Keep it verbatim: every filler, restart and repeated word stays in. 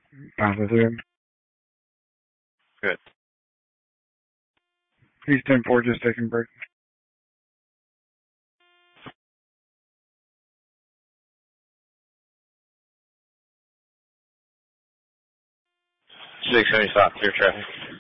Positive. Good. He's ten four, just taking break. six seventy-five, clear traffic.